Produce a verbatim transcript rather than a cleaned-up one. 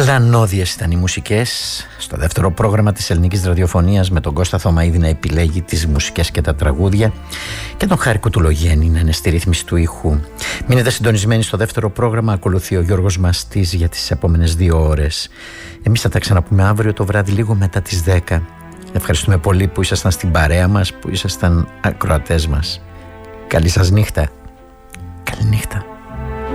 Λανώδιες ήταν οι μουσικές στο δεύτερο πρόγραμμα της ελληνικής ραδιοφωνίας, με τον Κώστα Θωμαίδη να επιλέγει τις μουσικές και τα τραγούδια και τον Χάρη Κουτουλογέννη να είναι στη ρύθμιση του ήχου. Μείνετε συντονισμένοι στο δεύτερο πρόγραμμα. Ακολουθεί ο Γιώργος Μαστής για τις επόμενες δύο ώρες. Εμείς θα τα ξαναπούμε αύριο το βράδυ λίγο μετά τις δέκα. Ευχαριστούμε πολύ που ήσασταν στην παρέα μας, που ήσασταν ακροατές μας. Καλή σας νύχτα.